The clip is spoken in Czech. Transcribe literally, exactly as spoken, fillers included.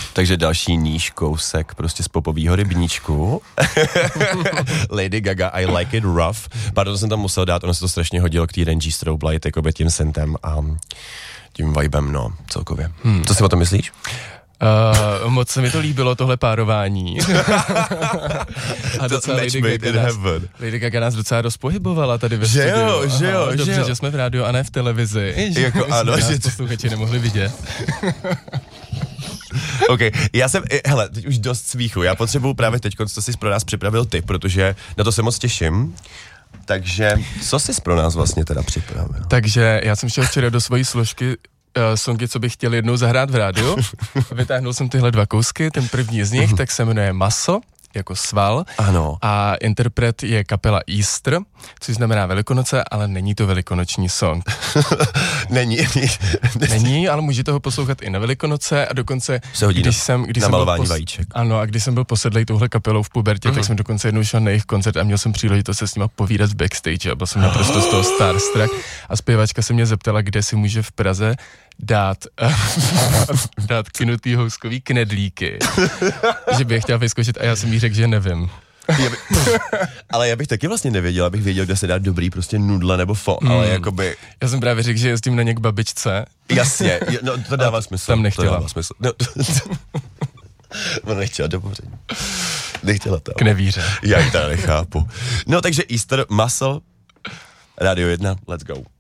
Takže další níž kousek prostě z popovýho rybníčku. Lady Gaga, I like it rough. Pardon, to jsem tam musel dát, ono se to strašně hodilo k té Rangy Strobe Light, jakoby tím sentem a tím vibem, no, celkově. Hmm. Co si o tom myslíš? Uh, moc se mi to líbilo, tohle párování. A docela Lady Gaga, nás, Lady Gaga nás docela rozpohybovala tady ve že studiu. Jo, že jo, Aha, že dobře, jo. že jsme v rádiu a ne v televizi. Že jako ano, nás že posluchači nemohli vidět. OK, já jsem, hele, teď už dost smíchu, já potřebuju právě teď, co jsi pro nás připravil ty, protože na to se moc těším. Takže, co jsi pro nás vlastně teda připravil? Takže já jsem šel včera do svojí složky uh, songy, co bych chtěl jednou zahrát v rádiu. Vytáhnul jsem tyhle dva kousky, ten první z nich, tak se jmenuje Maso, jako sval. Ano. A interpret je kapela Easter, což znamená Velikonoce, ale není to velikonoční song. není, není. Není, ale můžete ho poslouchat i na Velikonoce a dokonce, se hodí když na, jsem... Když na jsem malování pos... vajíček. Ano, a když jsem byl posedlej touhle kapelou v pubertě, uh-huh. tak jsem dokonce jednou šel na jejich koncert a měl jsem příležitost se s nima povídat v backstage a byl jsem naprosto z toho starstruck a zpěvačka se mě zeptala, kde si může v Praze dát, dát kynutý houskový knedlíky, že bych chtěl vyzkoušet a já jsem jí řekl, že nevím. Já by, ale já bych taky vlastně nevěděl, abych věděl, kde se dá dobrý prostě nudle nebo fo, mm. ale jakoby... Já jsem právě řekl, že jezdím na ně k babičce. Jasně, no to dává smysl. Tam nechtěla. To dává smysl. No, ona nechtěla do poření. Nechtěla to. K nevíře. Já ji teda nechápu. No takže Easter, Muscle, Radio jedna, let's go.